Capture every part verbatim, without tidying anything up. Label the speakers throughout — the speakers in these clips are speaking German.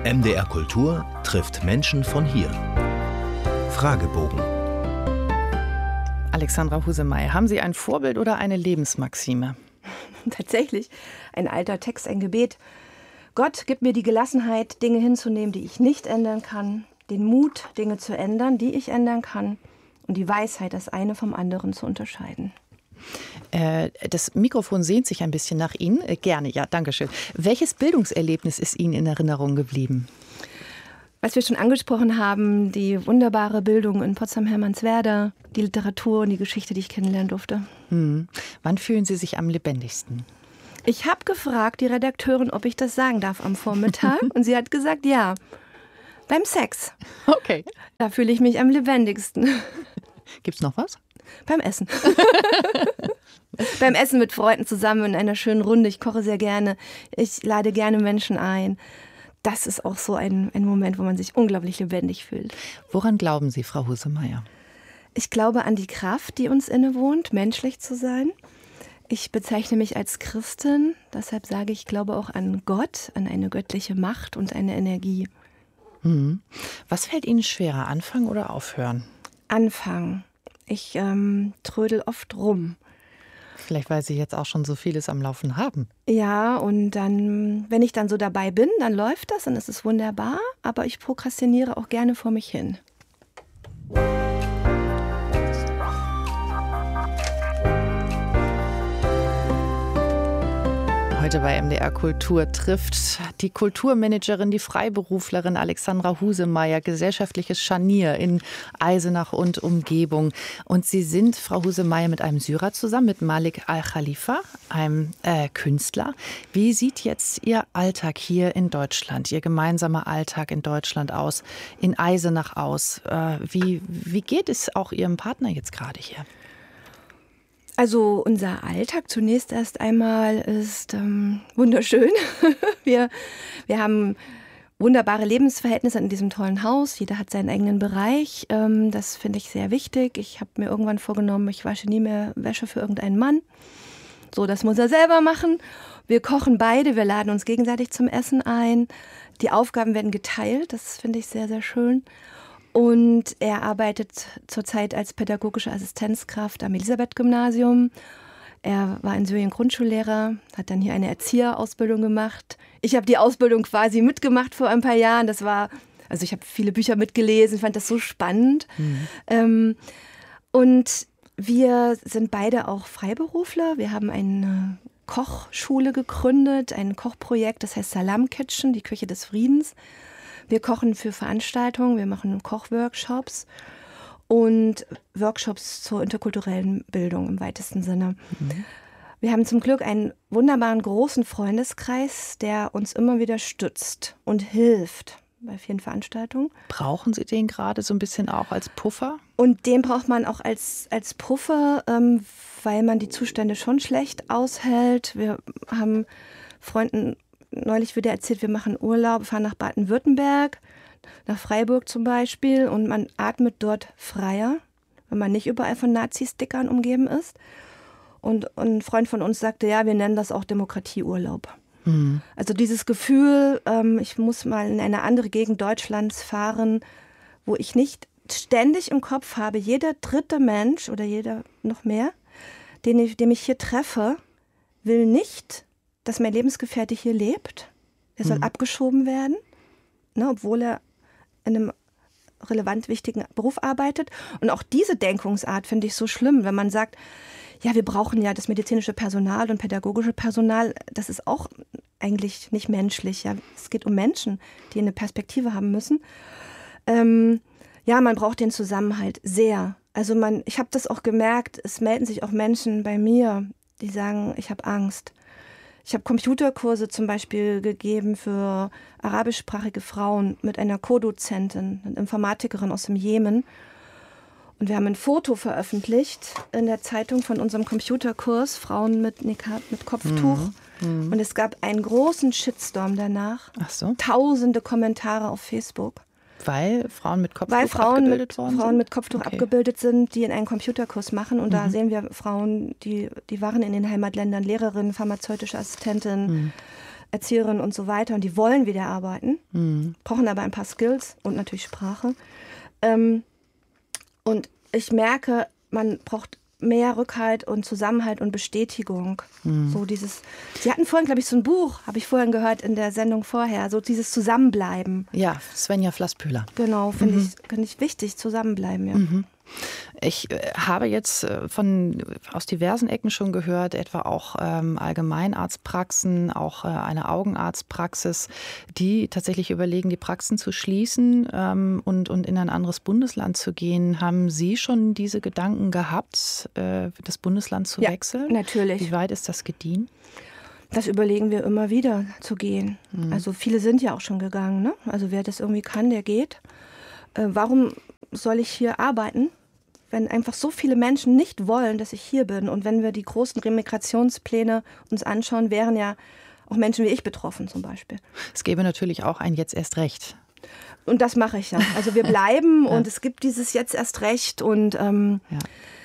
Speaker 1: M D R Kultur trifft Menschen von hier. Fragebogen.
Speaker 2: Alexandra Husemeyer, haben Sie ein Vorbild oder eine Lebensmaxime?
Speaker 3: Tatsächlich ein alter Text, ein Gebet. Gott, gib mir die Gelassenheit, Dinge hinzunehmen, die ich nicht ändern kann, den Mut, Dinge zu ändern, die ich ändern kann, und die Weisheit, das eine vom anderen zu unterscheiden.
Speaker 2: Äh, das Mikrofon sehnt sich ein bisschen nach Ihnen. Äh, gerne, ja, danke schön. Welches Bildungserlebnis ist Ihnen in Erinnerung geblieben?
Speaker 3: Was wir schon angesprochen haben, die wunderbare Bildung in Potsdam-Hermannswerder, die Literatur und die Geschichte, die ich kennenlernen durfte.
Speaker 2: Hm. Wann fühlen Sie sich am lebendigsten?
Speaker 3: Ich habe gefragt, die Redakteurin, ob ich das sagen darf am Vormittag. Und sie hat gesagt, ja, beim Sex.
Speaker 2: Okay.
Speaker 3: Da fühle ich mich am lebendigsten.
Speaker 2: Gibt's noch was?
Speaker 3: Beim Essen. Beim Essen mit Freunden zusammen in einer schönen Runde. Ich koche sehr gerne. Ich lade gerne Menschen ein. Das ist auch so ein, ein Moment, wo man sich unglaublich lebendig fühlt.
Speaker 2: Woran glauben Sie, Frau Husemeyer?
Speaker 3: Ich glaube an die Kraft, die uns innewohnt, menschlich zu sein. Ich bezeichne mich als Christin, deshalb sage ich, ich glaube auch an Gott, an eine göttliche Macht und eine Energie.
Speaker 2: Hm. Was fällt Ihnen schwerer, anfangen oder aufhören?
Speaker 3: Anfangen. Ich ähm, trödel oft rum.
Speaker 2: Vielleicht, weil Sie jetzt auch schon so vieles am Laufen haben.
Speaker 3: Ja, und dann, wenn ich dann so dabei bin, dann läuft das, dann ist es wunderbar. Aber ich prokrastiniere auch gerne vor mich hin.
Speaker 2: Heute bei M D R Kultur trifft die Kulturmanagerin, die Freiberuflerin Alexandra Husemeyer, gesellschaftliches Scharnier in Eisenach und Umgebung. Und Sie sind, Frau Husemeyer, mit einem Syrer zusammen, mit Malik Al-Khalifa, einem äh, Künstler. Wie sieht jetzt Ihr Alltag hier in Deutschland, Ihr gemeinsamer Alltag in Deutschland aus, in Eisenach aus? Äh, wie, wie geht es auch Ihrem Partner jetzt gerade hier?
Speaker 3: Also unser Alltag zunächst erst einmal ist ähm, wunderschön. wir, wir haben wunderbare Lebensverhältnisse in diesem tollen Haus. Jeder hat seinen eigenen Bereich. Ähm, das finde ich sehr wichtig. Ich habe mir irgendwann vorgenommen, ich wasche nie mehr Wäsche für irgendeinen Mann. So, das muss er selber machen. Wir kochen beide, wir laden uns gegenseitig zum Essen ein. Die Aufgaben werden geteilt, das finde ich sehr, sehr schön. Und er arbeitet zurzeit als pädagogische Assistenzkraft am Elisabeth-Gymnasium. Er war in Syrien Grundschullehrer, hat dann hier eine Erzieherausbildung gemacht. Ich habe die Ausbildung quasi mitgemacht vor ein paar Jahren. Das war, also ich habe viele Bücher mitgelesen, fand das so spannend. Mhm. Ähm, und wir sind beide auch Freiberufler. Wir haben eine Kochschule gegründet, ein Kochprojekt, das heißt Salam Kitchen, die Küche des Friedens. Wir kochen für Veranstaltungen, wir machen Kochworkshops und Workshops zur interkulturellen Bildung im weitesten Sinne. Mhm. Wir haben zum Glück einen wunderbaren großen Freundeskreis, der uns immer wieder stützt und hilft bei vielen Veranstaltungen.
Speaker 2: Brauchen Sie den gerade so ein bisschen auch als Puffer?
Speaker 3: Und den braucht man auch als, als Puffer, ähm, weil man die Zustände schon schlecht aushält. Wir haben Freunden neulich wieder erzählt, wir machen Urlaub, fahren nach Baden-Württemberg, nach Freiburg zum Beispiel, und man atmet dort freier, wenn man nicht überall von Nazi-Stickern umgeben ist. Und, und ein Freund von uns sagte, ja, wir nennen das auch Demokratieurlaub. Mhm. Also dieses Gefühl, ähm, ich muss mal in eine andere Gegend Deutschlands fahren, wo ich nicht ständig im Kopf habe, jeder dritte Mensch oder jeder noch mehr, den ich, den ich hier treffe, will nicht, dass mein Lebensgefährte hier lebt. Er soll mhm. abgeschoben werden, ne, obwohl er in einem relevant wichtigen Beruf arbeitet. Und auch diese Denkungsart finde ich so schlimm, wenn man sagt, ja, wir brauchen ja das medizinische Personal und pädagogische Personal. Das ist auch eigentlich nicht menschlich. Ja. Es geht um Menschen, die eine Perspektive haben müssen. Ähm, ja, man braucht den Zusammenhalt sehr. Also man, ich habe das auch gemerkt, es melden sich auch Menschen bei mir, die sagen, ich habe Angst. Ich habe Computerkurse zum Beispiel gegeben für arabischsprachige Frauen mit einer Co-Dozentin, einer Informatikerin aus dem Jemen. Und wir haben ein Foto veröffentlicht in der Zeitung von unserem Computerkurs, Frauen mit Niqab, mit Kopftuch. Mhm. Und es gab einen großen Shitstorm danach.
Speaker 2: Ach so.
Speaker 3: Tausende Kommentare auf Facebook.
Speaker 2: Weil Frauen mit Kopftuch
Speaker 3: Weil Frauen
Speaker 2: abgebildet
Speaker 3: mit,
Speaker 2: worden
Speaker 3: Frauen
Speaker 2: sind?
Speaker 3: mit Kopftuch
Speaker 2: Okay.
Speaker 3: abgebildet sind, die in einen Computerkurs machen. Und mhm. da sehen wir Frauen, die, die waren in den Heimatländern Lehrerinnen, pharmazeutische Assistentinnen, mhm. Erzieherinnen und so weiter und die wollen wieder arbeiten, mhm. brauchen aber ein paar Skills und natürlich Sprache. Ähm, und ich merke, man braucht mehr Rückhalt und Zusammenhalt und Bestätigung. Mhm. So dieses, Sie hatten vorhin, glaube ich, so ein Buch, habe ich vorhin gehört in der Sendung vorher, so dieses Zusammenbleiben.
Speaker 2: Ja, Svenja Flasspöhler.
Speaker 3: Genau, finde mhm. ich, find ich wichtig, zusammenbleiben, ja.
Speaker 2: Mhm. Ich äh, habe jetzt äh, von aus diversen Ecken schon gehört, etwa auch ähm, Allgemeinarztpraxen, auch äh, eine Augenarztpraxis, die tatsächlich überlegen, die Praxen zu schließen ähm, und, und in ein anderes Bundesland zu gehen. Haben Sie schon diese Gedanken gehabt, äh, das Bundesland zu
Speaker 3: ja,
Speaker 2: wechseln?
Speaker 3: Natürlich.
Speaker 2: Wie weit ist das gediehen?
Speaker 3: Das überlegen wir immer wieder zu gehen. Mhm. Also viele sind ja auch schon gegangen, ne? Also wer das irgendwie kann, der geht. Äh, warum soll ich hier arbeiten, wenn einfach so viele Menschen nicht wollen, dass ich hier bin? Und wenn wir die großen Remigrationspläne uns anschauen, wären ja auch Menschen wie ich betroffen zum Beispiel.
Speaker 2: Es gäbe natürlich auch ein Jetzt erst recht.
Speaker 3: Und das mache ich ja. Also wir bleiben ja. und es gibt dieses Jetzt erst recht und ähm, ja.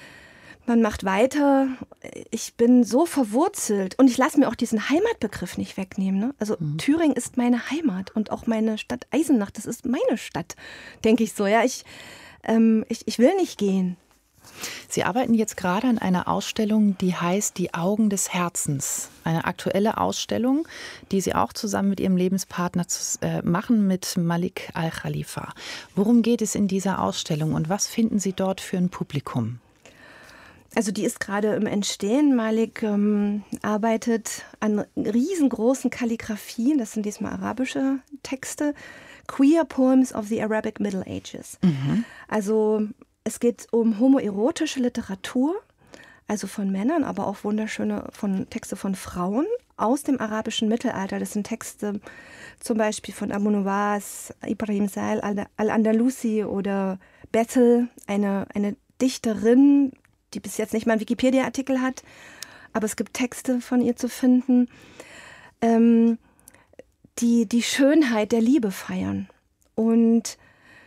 Speaker 3: man macht weiter. Ich bin so verwurzelt und ich lasse mir auch diesen Heimatbegriff nicht wegnehmen. Ne? Also mhm. Thüringen ist meine Heimat und auch meine Stadt Eisenach, das ist meine Stadt, denke ich so. Ja, ich, ähm, ich, ich will nicht gehen.
Speaker 2: Sie arbeiten jetzt gerade an einer Ausstellung, die heißt Die Augen des Herzens. Eine aktuelle Ausstellung, die Sie auch zusammen mit Ihrem Lebenspartner machen, mit Malik Al-Khalifa. Worum geht es in dieser Ausstellung und was finden Sie dort für ein Publikum?
Speaker 3: Also die ist gerade im Entstehen. Malik ähm, arbeitet an riesengroßen Kalligraphien, das sind diesmal arabische Texte, Queer Poems of the Arabic Middle Ages. Mhm. Also es geht um homoerotische Literatur, also von Männern, aber auch wunderschöne von, Texte von Frauen aus dem arabischen Mittelalter. Das sind Texte zum Beispiel von Abu Nuwas, Ibrahim Sail al-Andalusi oder Bethel, eine, eine Dichterin, die bis jetzt nicht mal einen Wikipedia-Artikel hat, aber es gibt Texte von ihr zu finden, ähm, die die Schönheit der Liebe feiern. Und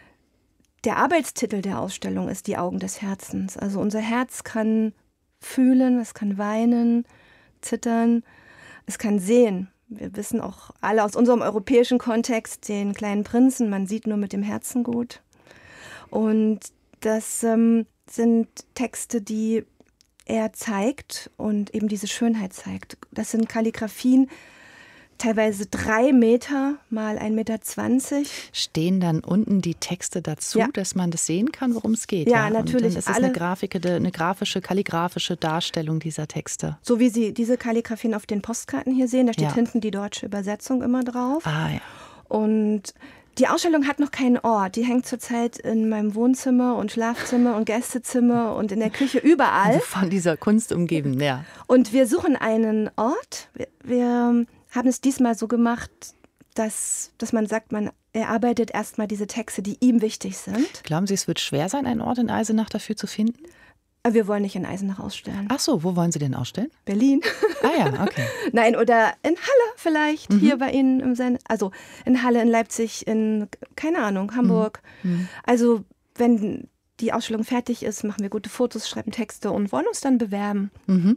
Speaker 3: der Arbeitstitel der Ausstellung ist Die Augen des Herzens. Also unser Herz kann fühlen, es kann weinen, zittern, es kann sehen. Wir wissen auch alle aus unserem europäischen Kontext den kleinen Prinzen, man sieht nur mit dem Herzen gut. Und das ähm, sind Texte, die er zeigt und eben diese Schönheit zeigt. Das sind Kalligraphien, teilweise drei Meter mal ein Meter zwanzig.
Speaker 2: Stehen dann unten die Texte dazu, ja. dass man das sehen kann, worum es geht?
Speaker 3: Ja, ja? natürlich.
Speaker 2: Und dann ist es eine, Grafik, eine grafische, kalligrafische Darstellung dieser Texte.
Speaker 3: So wie Sie diese Kalligraphien auf den Postkarten hier sehen, da steht ja. hinten die deutsche Übersetzung immer drauf.
Speaker 2: Ah, ja.
Speaker 3: Und die Ausstellung hat noch keinen Ort. Die hängt zurzeit in meinem Wohnzimmer und Schlafzimmer und Gästezimmer und in der Küche, überall.
Speaker 2: Von dieser Kunst umgeben, ja.
Speaker 3: Und wir suchen einen Ort. Wir, wir haben es diesmal so gemacht, dass, dass man sagt, man erarbeitet erstmal diese Texte, die ihm wichtig sind.
Speaker 2: Glauben Sie, es wird schwer sein, einen Ort in Eisenach dafür zu finden?
Speaker 3: Wir wollen nicht in Eisenach ausstellen.
Speaker 2: Ach so, wo wollen Sie denn ausstellen?
Speaker 3: Berlin.
Speaker 2: Ah ja, okay.
Speaker 3: Nein, oder in Halle vielleicht, mhm. hier bei Ihnen im Sein. Also in Halle, in Leipzig, in, keine Ahnung, Hamburg. Mhm. Also wenn die Ausstellung fertig ist, machen wir gute Fotos, schreiben Texte und wollen uns dann bewerben.
Speaker 2: Mhm.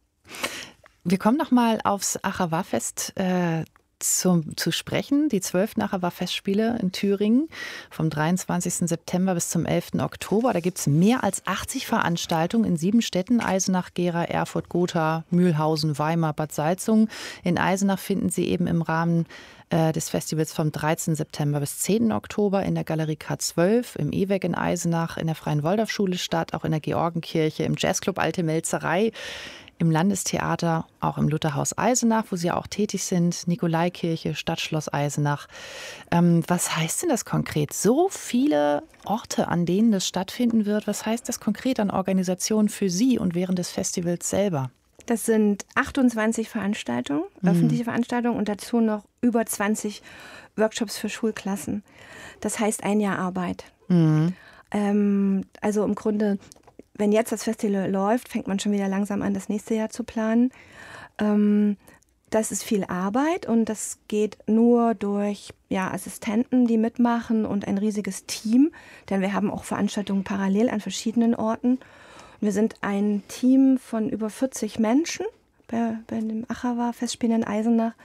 Speaker 2: Wir kommen noch mal aufs Achawa-Fest äh, zum, zu sprechen. Die zwölften Achawa-Festspiele in Thüringen vom dreiundzwanzigsten September bis zum elften Oktober. Da gibt es mehr als achtzig Veranstaltungen in sieben Städten: Eisenach, Gera, Erfurt, Gotha, Mühlhausen, Weimar, Bad Salzungen. In Eisenach finden Sie eben im Rahmen äh, des Festivals vom dreizehnten September bis zehnten Oktober in der Galerie K zwölf, im E W E C in Eisenach, in der Freien Waldorfschule statt, auch in der Georgenkirche, im Jazzclub Alte Melzerei, im Landestheater, auch im Lutherhaus Eisenach, wo Sie ja auch tätig sind, Nikolaikirche, Stadtschloss Eisenach. Ähm, was heißt denn das konkret? So viele Orte, an denen das stattfinden wird. Was heißt das konkret an Organisationen für Sie und während des Festivals selber?
Speaker 3: Das sind achtundzwanzig Veranstaltungen, mhm. öffentliche Veranstaltungen und dazu noch über zwanzig Workshops für Schulklassen. Das heißt ein Jahr Arbeit. Mhm. Ähm, also im Grunde, wenn jetzt das Festival läuft, fängt man schon wieder langsam an, das nächste Jahr zu planen. Ähm, das ist viel Arbeit und das geht nur durch ja, Assistenten, die mitmachen und ein riesiges Team, denn wir haben auch Veranstaltungen parallel an verschiedenen Orten. Wir sind ein Team von über vierzig Menschen bei, bei dem Achawa-Festspielen in Eisenach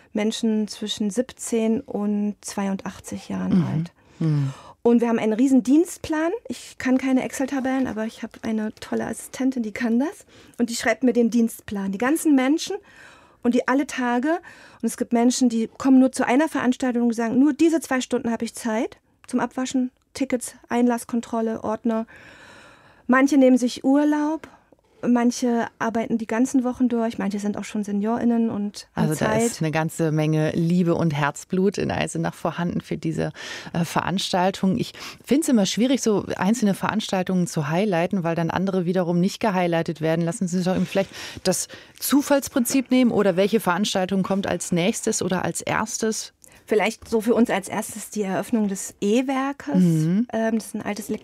Speaker 3: Menschen zwischen siebzehn und zweiundachtzig Jahren
Speaker 2: Mhm.
Speaker 3: alt.
Speaker 2: Mhm.
Speaker 3: Und wir haben einen riesen Dienstplan. Ich kann keine Excel-Tabellen, aber ich habe eine tolle Assistentin, die kann das. Und die schreibt mir den Dienstplan. Die ganzen Menschen und die alle Tage. Und es gibt Menschen, die kommen nur zu einer Veranstaltung und sagen, nur diese zwei Stunden habe ich Zeit zum Abwaschen, Tickets, Einlasskontrolle, Ordner. Manche nehmen sich Urlaub. Manche arbeiten die ganzen Wochen durch, manche sind auch schon SeniorInnen und haben
Speaker 2: Also da
Speaker 3: Zeit.
Speaker 2: ist eine ganze Menge Liebe und Herzblut in Eisenach vorhanden für diese äh, Veranstaltung. Ich finde es immer schwierig, so einzelne Veranstaltungen zu highlighten, weil dann andere wiederum nicht gehighlightet werden. Lassen Sie sich doch eben vielleicht das Zufallsprinzip nehmen oder welche Veranstaltung kommt als nächstes oder als erstes?
Speaker 3: Vielleicht so für uns als erstes die Eröffnung des E-Werkes.
Speaker 2: Mhm.
Speaker 3: Ähm, das ist ein altes